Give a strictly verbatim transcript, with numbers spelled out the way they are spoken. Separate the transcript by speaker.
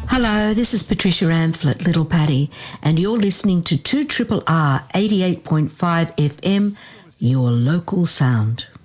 Speaker 1: Hello, this is Patricia Amphlett, Little Patty, and you're listening to two R R R eighty-eight point five F M, your local sound.